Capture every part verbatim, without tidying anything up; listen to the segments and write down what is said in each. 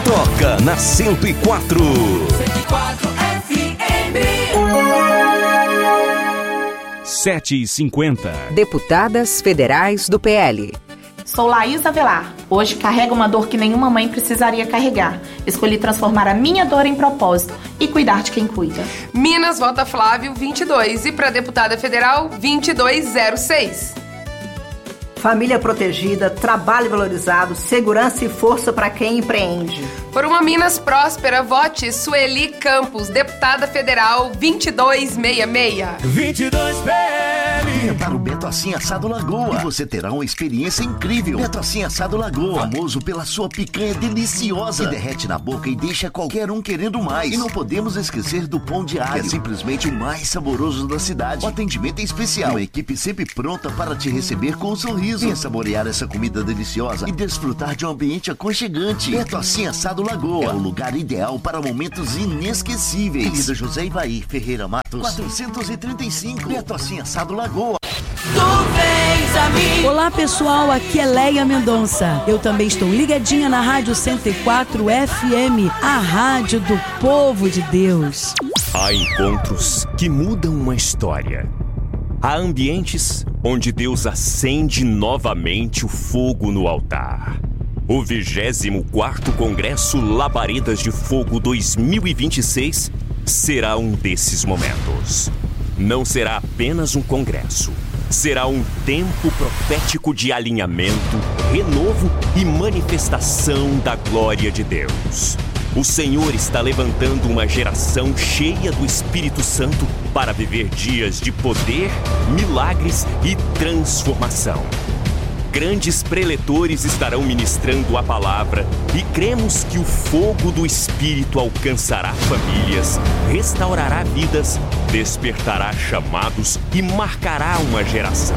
Toca na cento e quatro. cento e quatro F M. sete e cinquenta. Deputadas federais do P L. Sou Laís Avelar. Hoje carrego uma dor que nenhuma mãe precisaria carregar. Escolhi transformar a minha dor em propósito e cuidar de quem cuida. Minas vota Flávio vinte e dois e para deputada federal vinte e dois zero seis. Família protegida, trabalho valorizado, segurança e força para quem empreende. Por uma Minas próspera, vote Sueli Campos, deputada federal vinte e dois sessenta e seis. vinte e dois P M. Venha para o Beto Assim Assado Lagoa e você terá uma experiência incrível. Beto Assim Assado Lagoa, famoso pela sua picanha deliciosa, que derrete na boca e deixa qualquer um querendo mais. E não podemos esquecer do pão de alho, que é simplesmente o mais saboroso da cidade. O atendimento é especial, uma equipe sempre pronta para te receber com um sorriso. Venha saborear essa comida deliciosa e desfrutar de um ambiente aconchegante. Beto Assim Assado Lagoa é o lugar ideal para momentos inesquecíveis. Avenida José Ivaí Ferreira Matos, quatrocentos e trinta e cinco. Beto Assim Assado Lagoa. Olá pessoal, aqui é Leia Mendonça. Eu também estou ligadinha na Rádio cento e quatro F M, a rádio do povo de Deus. Há encontros que mudam uma história. Há ambientes onde Deus acende novamente o fogo no altar. O vigésimo quarto Congresso Labaredas de Fogo dois mil e vinte e seis será um desses momentos. Não será apenas um congresso. Será um tempo profético de alinhamento, renovo e manifestação da glória de Deus. O Senhor está levantando uma geração cheia do Espírito Santo para viver dias de poder, milagres e transformação. Grandes preletores estarão ministrando a palavra e cremos que o fogo do Espírito alcançará famílias, restaurará vidas, despertará chamados e marcará uma geração.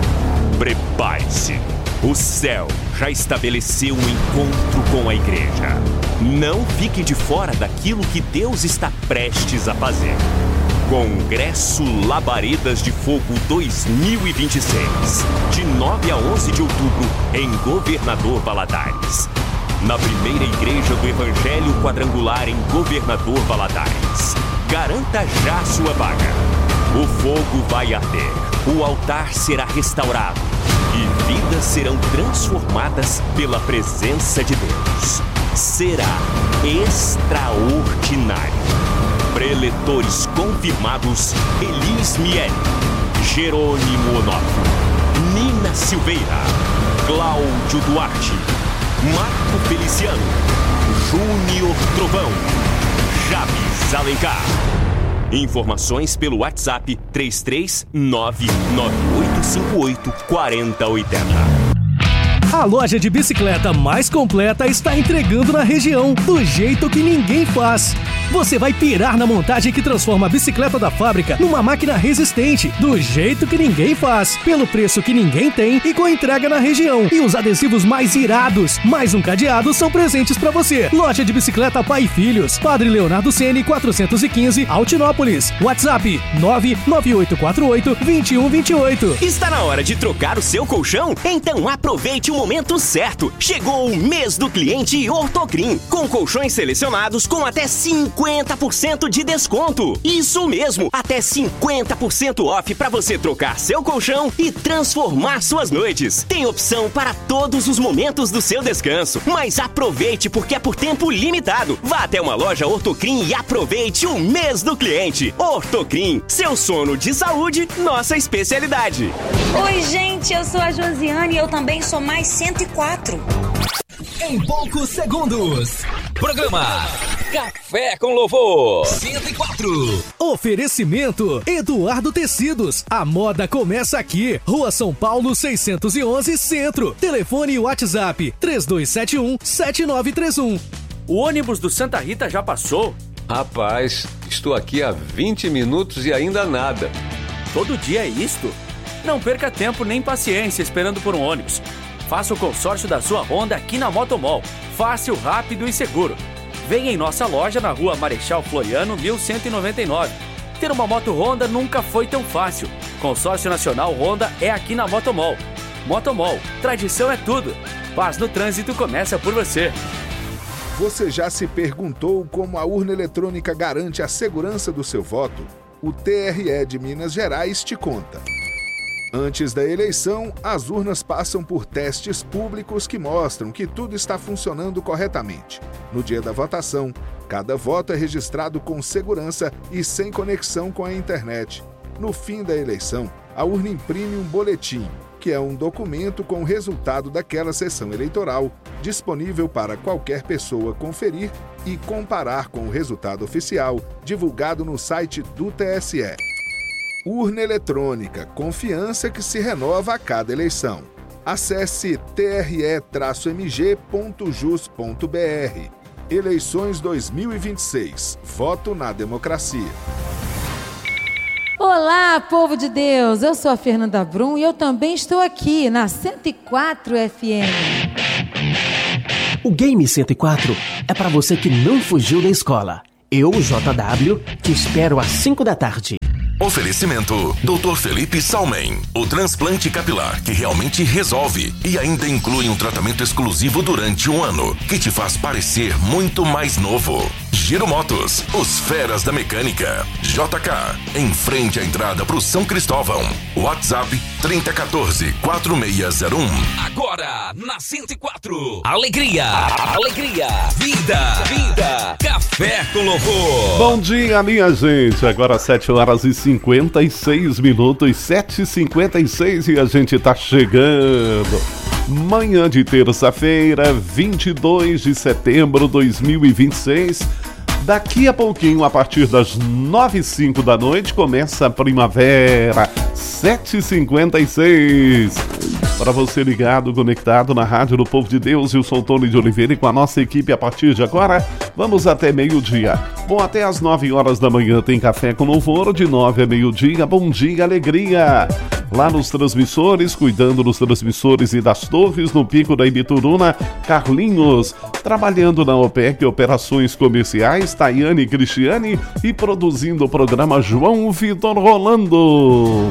Prepare-se! O céu já estabeleceu um encontro com a igreja. Não fique de fora daquilo que Deus está prestes a fazer. Congresso Labaredas de Fogo dois mil e vinte e seis, de nove a onze de outubro, em Governador Valadares. Na primeira igreja do Evangelho Quadrangular em Governador Valadares. Garanta já sua vaga. O fogo vai arder, o altar será restaurado e vidas serão transformadas pela presença de Deus. Será extraordinário. Preletores confirmados: Elis Miele, Jerônimo Onofre, Nina Silveira, Cláudio Duarte, Marco Feliciano, Júnior Trovão, Javes Alencar. Informações pelo WhatsApp três três nove nove oito cinco oito quatro zero oito zero. A loja de bicicleta mais completa está entregando na região, do jeito que ninguém faz. Você vai pirar na montagem que transforma a bicicleta da fábrica numa máquina resistente, do jeito que ninguém faz, pelo preço que ninguém tem e com entrega na região. E os adesivos mais irados, mais um cadeado, são presentes pra você. Loja de bicicleta Pai e Filhos, Padre Leonardo Ceni, quatrocentos e quinze, Altinópolis. WhatsApp nove nove oito quatro oito dois um dois oito. Está na hora de trocar o seu colchão? Então aproveite o momento certo. Chegou o mês do cliente Ortocrim, com colchões selecionados com até cinquenta por cento de desconto. Isso mesmo, até cinquenta por cento off para você trocar seu colchão e transformar suas noites. Tem opção para todos os momentos do seu descanso, mas aproveite porque é por tempo limitado. Vá até uma loja Ortocrim e aproveite o mês do cliente. Ortocrim, seu sono de saúde, nossa especialidade. Oi gente, eu sou a Josiane e eu também sou mais cento e quatro. Em poucos segundos, programa Café com Louvor cento e quatro. Oferecimento Eduardo Tecidos. A moda começa aqui. Rua São Paulo seiscentos e onze, Centro. Telefone e WhatsApp três dois sete um sete nove três um. O ônibus do Santa Rita já passou? Rapaz, estou aqui há vinte minutos e ainda nada. Todo dia é isto? Não perca tempo nem paciência esperando por um ônibus. Faça o consórcio da sua Honda aqui na Motomol. Fácil, rápido e seguro. Venha em nossa loja na Rua Marechal Floriano, mil cento e noventa e nove. Ter uma moto Honda nunca foi tão fácil. Consórcio Nacional Honda é aqui na Motomol. Motomol, tradição é tudo. Paz no trânsito começa por você. Você já se perguntou como a urna eletrônica garante a segurança do seu voto? O T R E de Minas Gerais te conta. Antes da eleição, as urnas passam por testes públicos que mostram que tudo está funcionando corretamente. No dia da votação, cada voto é registrado com segurança e sem conexão com a internet. No fim da eleição, a urna imprime um boletim, que é um documento com o resultado daquela sessão eleitoral, disponível para qualquer pessoa conferir e comparar com o resultado oficial divulgado no site do T S E. Urna eletrônica, confiança que se renova a cada eleição. Acesse t r e m g ponto jus ponto b r. Eleições dois mil e vinte e seis. Voto na democracia. Olá, povo de Deus! Eu sou a Fernanda Brum e eu também estou aqui na cento e quatro F M. O Game cento e quatro é para você que não fugiu da escola. Eu, J W, te espero às cinco da tarde. Oferecimento doutor Felipe Salmen, o transplante capilar que realmente resolve e ainda inclui um tratamento exclusivo durante um ano, que te faz parecer muito mais novo. Giro Motos, os feras da mecânica. J K, em frente à entrada pro São Cristóvão. WhatsApp trinta quatorze, quatro seis zero um. Agora, na cento e quatro, alegria, alegria, vida, vida, café com louvor. Bom dia, minha gente. Agora sete horas e cinquenta e seis minutos, sete e cinquenta e seis e a gente tá chegando. Manhã de terça-feira, vinte e dois de setembro de dois mil e vinte e seis. Daqui a pouquinho, a partir das nove e cinco da noite, começa a primavera, sete e cinquenta e seis. Para você ligado, conectado na Rádio do Povo de Deus, e o Sou Tony de Oliveira, e com a nossa equipe a partir de agora, vamos até meio-dia. Bom, até às nove horas da manhã tem Café com Louvor, de nove a meio-dia, bom dia, alegria. Lá nos transmissores, cuidando dos transmissores e das torres, no Pico da Ibituruna, Carlinhos. Trabalhando na O P E C, Operações Comerciais, Tayane e Cristiane. E produzindo o programa João Vitor Rolando.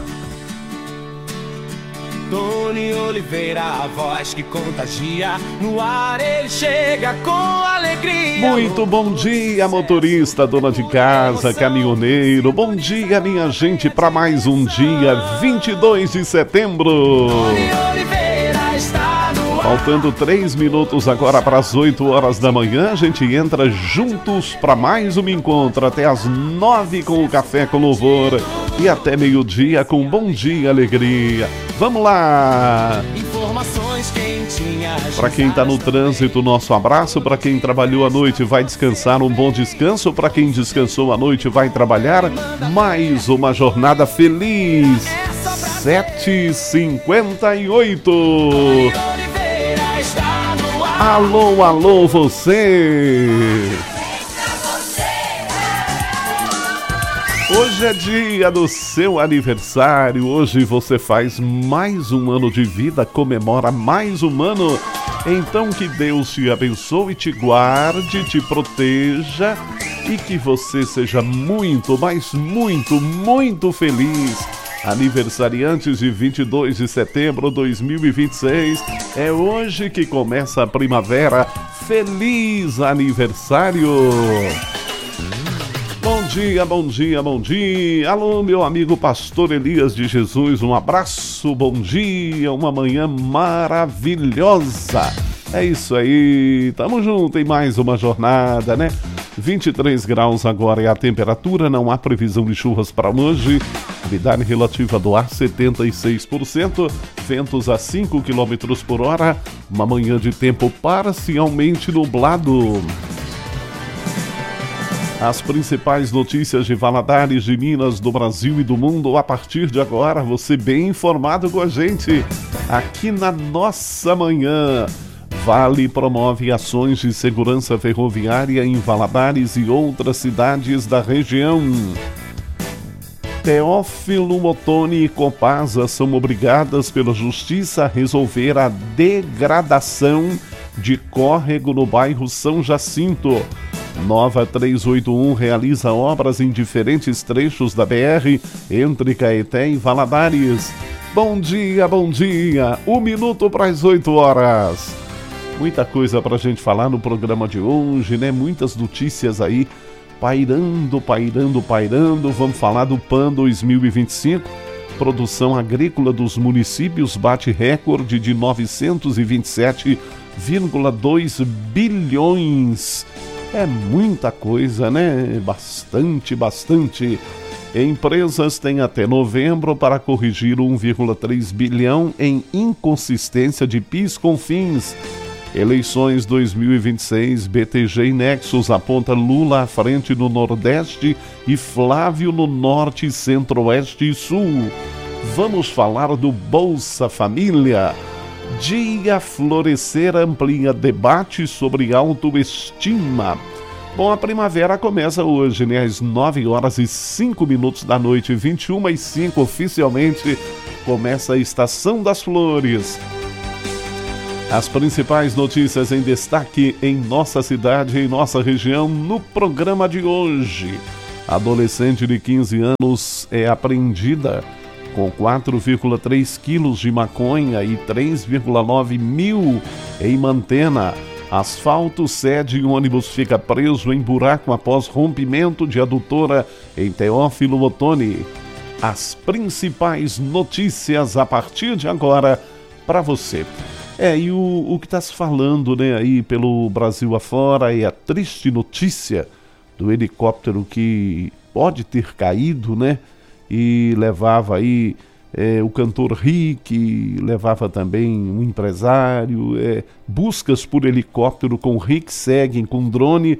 Tony Oliveira, a voz que contagia, no ar ele chega com alegria. Muito bom dia, motorista, dona de casa, caminhoneiro. Bom dia, minha gente, para mais um dia, vinte e dois de setembro. Tony Oliveira está no ar. Faltando três minutos agora para as oito horas da manhã, a gente entra juntos para mais um encontro até as nove com o Café com Louvor e até meio-dia com Bom Dia Alegria. Vamos lá! Informações quentinhas. Para quem está no trânsito, nosso abraço. Para quem trabalhou à noite, vai descansar, um bom descanso. Para quem descansou à noite, vai trabalhar. Mais uma jornada feliz. sete e cinquenta e oito. Alô, alô, você! Hoje é dia do seu aniversário, hoje você faz mais um ano de vida, comemora mais um ano. Então que Deus te abençoe, te guarde, te proteja e que você seja muito, mas muito, muito feliz. Aniversariantes de vinte e dois de setembro de dois mil e vinte e seis, é hoje que começa a primavera. Feliz aniversário! Bom dia, bom dia, bom dia. Alô, meu amigo Pastor Elias de Jesus, um abraço, bom dia, uma manhã maravilhosa. É isso aí, tamo junto em mais uma jornada, né? vinte e três graus agora é a temperatura, não há previsão de chuvas para hoje. Umidade relativa do ar setenta e seis por cento, ventos a cinco quilômetros por hora, uma manhã de tempo parcialmente nublado. As principais notícias de Valadares, de Minas, do Brasil e do mundo, a partir de agora, você bem informado com a gente, aqui na nossa manhã. Vale promove ações de segurança ferroviária em Valadares e outras cidades da região. Teófilo Otoni e Copasa são obrigadas pela Justiça a resolver a degradação de córrego no bairro São Jacinto. Nova trezentos e oitenta e um realiza obras em diferentes trechos da B R entre Caeté e Valadares. Bom dia, bom dia. Um minuto para as oito horas. Muita coisa pra gente falar no programa de hoje, né? Muitas notícias aí, pairando, pairando, pairando. Vamos falar do P A N dois mil e vinte e cinco. Produção agrícola dos municípios bate recorde de novecentos e vinte e sete vírgula dois bilhões. É muita coisa, né? Bastante, bastante. Empresas têm até novembro para corrigir um vírgula três bilhão em inconsistência de PIS/COFINS. Eleições dois mil e vinte e seis, B T G e Nexus aponta Lula à frente no Nordeste e Flávio no Norte, Centro-Oeste e Sul. Vamos falar do Bolsa Família. Dia Florescer amplia debate sobre autoestima. Bom, a primavera começa hoje, né? Às nove horas e cinco minutos da noite, vinte e uma e cinco oficialmente, começa a Estação das Flores. As principais notícias em destaque em nossa cidade e em nossa região no programa de hoje. Adolescente de quinze anos é apreendida com quatro vírgula três quilos de maconha e três vírgula nove mil em Mantena. Asfalto cede e ônibus fica preso em buraco após rompimento de adutora em Teófilo Otoni. As principais notícias a partir de agora para você. É, e o, o que está se falando, né, aí pelo Brasil afora é a triste notícia do helicóptero que pode ter caído, né, e levava aí é, o cantor Rick, levava também um empresário, é, buscas por helicóptero com Rick seguem com drone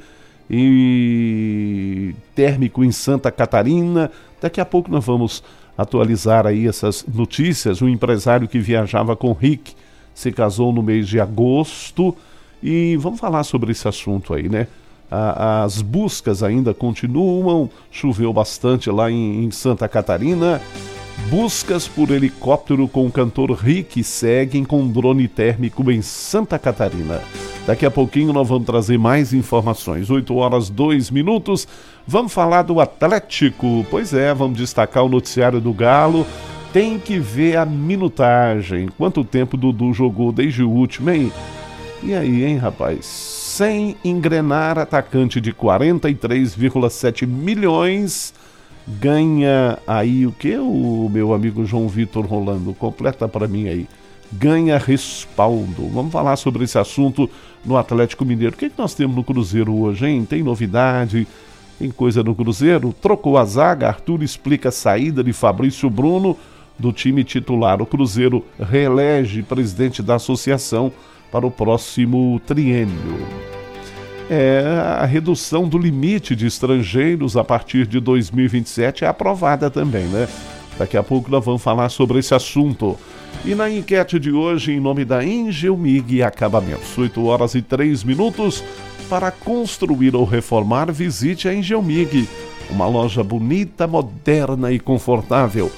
e térmico em Santa Catarina. Daqui a pouco nós vamos atualizar aí essas notícias. Um empresário que viajava com Rick se casou no mês de agosto e vamos falar sobre esse assunto aí, né? As buscas ainda continuam, choveu bastante lá em, em Santa Catarina. Buscas por helicóptero com o cantor Rick seguem com drone térmico em Santa Catarina. Daqui a pouquinho nós vamos trazer mais informações. oito horas, dois minutos. Vamos falar do Atlético. Pois é, vamos destacar o noticiário do Galo. Tem que ver a minutagem. Quanto tempo Dudu jogou desde o último, hein? E aí, hein, rapaz? Sem engrenar, atacante de quarenta e três vírgula sete milhões ganha aí o que? O meu amigo João Vitor Rolando, completa para mim aí. Ganha respaldo. Vamos falar sobre esse assunto no Atlético Mineiro. O que, que nós temos no Cruzeiro hoje, hein? Tem novidade? Tem coisa no Cruzeiro? Trocou a zaga, Arthur explica a saída de Fabrício Bruno do time titular. O Cruzeiro reelege presidente da associação para o próximo triênio. É, a redução do limite de estrangeiros a partir de dois mil e vinte e sete é aprovada também, né? Daqui a pouco nós vamos falar sobre esse assunto. E na enquete de hoje, em nome da Engelmig Acabamentos, oito horas e três minutos, para construir ou reformar, visite a Engelmig, uma loja bonita, moderna e confortável.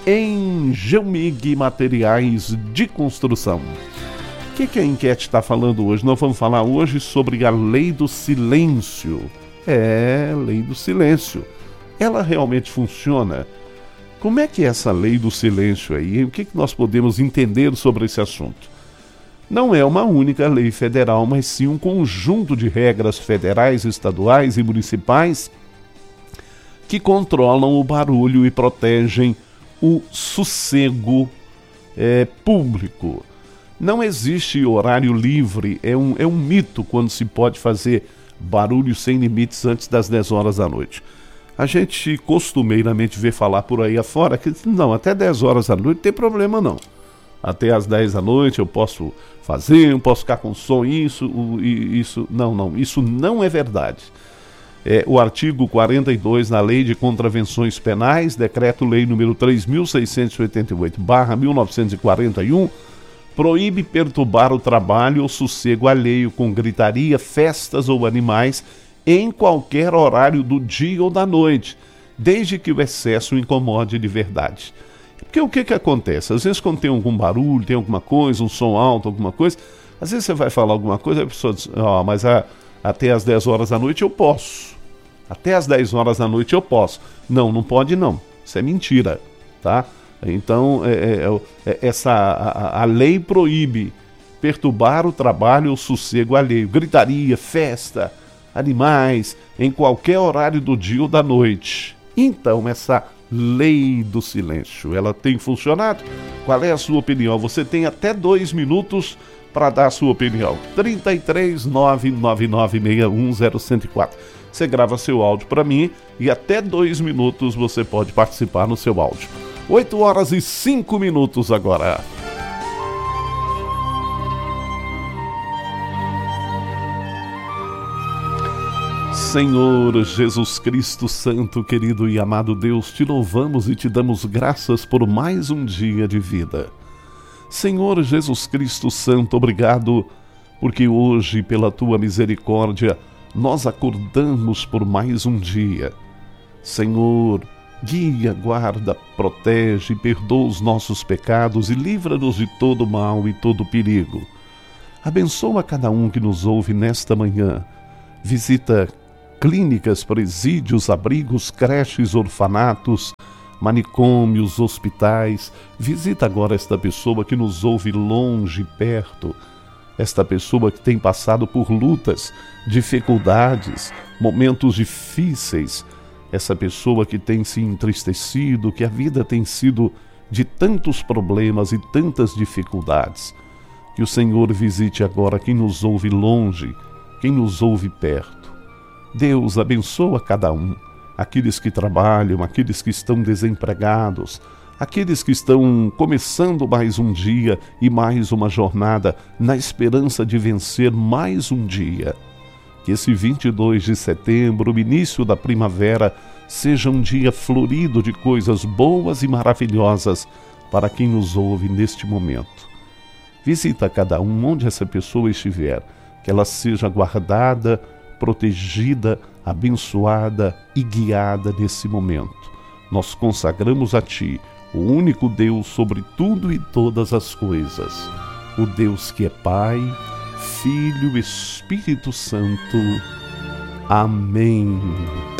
Engelmig Materiais de Construção. O que, que a enquete está falando hoje? Nós vamos falar hoje sobre a lei do silêncio. É, lei do silêncio. Ela realmente funciona? Como é que é essa lei do silêncio aí? O que, que nós podemos entender sobre esse assunto? Não é uma única lei federal, mas sim um conjunto de regras federais, estaduais e municipais que controlam o barulho e protegem o sossego é, público. Não existe horário livre, é um, é um mito quando se pode fazer barulho sem limites antes das dez horas da noite. A gente costumeiramente vê falar por aí afora que não, até dez horas da noite não tem problema não. Até às dez da noite eu posso fazer, eu posso ficar com som, isso, isso, não, não, isso não é verdade. É, o artigo quarenta e dois na Lei de Contravenções Penais, Decreto-Lei número três mil seiscentos e oitenta e oito barra mil novecentos e quarenta e um, proíbe perturbar o trabalho ou sossego alheio com gritaria, festas ou animais em qualquer horário do dia ou da noite, desde que o excesso incomode de verdade. Porque o que que acontece? Às vezes quando tem algum barulho, tem alguma coisa, um som alto, alguma coisa, às vezes você vai falar alguma coisa e a pessoa diz, ó, oh, mas a, até às dez horas da noite eu posso. Até às dez horas da noite eu posso. Não, não pode não. Isso é mentira, tá? Então, é, é, é, essa, a, a lei proíbe perturbar o trabalho ou o sossego alheio. Gritaria, festa, animais, em qualquer horário do dia ou da noite. Então, essa lei do silêncio, ela tem funcionado? Qual é a sua opinião? Você tem até dois minutos para dar a sua opinião. trinta e três, nove nove nove seis um zero um zero quatro. Você grava seu áudio para mim e até dois minutos você pode participar no seu áudio. oito horas e cinco minutos agora. Senhor Jesus Cristo Santo, querido e amado Deus, te louvamos e te damos graças por mais um dia de vida. Senhor Jesus Cristo Santo, obrigado, porque hoje, pela tua misericórdia, nós acordamos por mais um dia. Senhor, guia, guarda, protege, perdoa os nossos pecados e livra-nos de todo mal e todo perigo. Abençoa cada um que nos ouve nesta manhã. Visita clínicas, presídios, abrigos, creches, orfanatos, manicômios, hospitais. Visita agora esta pessoa que nos ouve longe e perto. Esta pessoa que tem passado por lutas, dificuldades, momentos difíceis. Essa pessoa que tem se entristecido, que a vida tem sido de tantos problemas e tantas dificuldades. Que o Senhor visite agora quem nos ouve longe, quem nos ouve perto. Deus abençoa cada um, aqueles que trabalham, aqueles que estão desempregados, aqueles que estão começando mais um dia e mais uma jornada na esperança de vencer mais um dia. Que esse vinte e dois de setembro, o início da primavera, seja um dia florido de coisas boas e maravilhosas para quem nos ouve neste momento. Visita cada um onde essa pessoa estiver, que ela seja guardada, protegida, abençoada e guiada nesse momento. Nós consagramos a Ti, o único Deus sobre tudo e todas as coisas, o Deus que é Pai, Filho e Espírito Santo. Amém.